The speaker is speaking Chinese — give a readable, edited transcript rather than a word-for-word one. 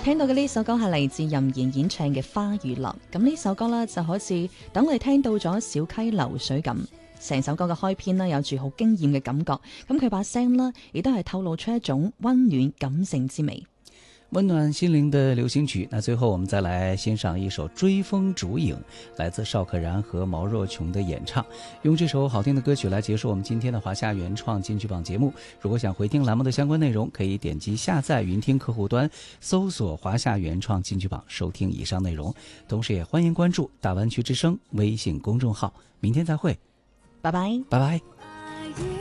聽到嘅呢首歌係嚟自任賢演唱嘅《花與浪》，咁呢首歌呢，就好似等我哋聽到咗小溪流水咁，成首歌嘅開篇呢，有住好驚豔嘅感覺，咁佢把聲呢，亦都係透露出一種溫暖感性之美。 溫暖心靈的流行曲，那最後我們再來欣賞一首《追風逐影》，來自邵可然和毛若瓊的演唱。用這首好聽的歌曲來結束我們今天的華夏原創金曲榜節目。如果想回聽欄目的相關內容，可以點擊下載雲聽客戶端，搜索華夏原創金曲榜，收聽以上內容。同時也歡迎關注大灣區之聲微信公眾號。明天再會， 拜拜， 拜拜。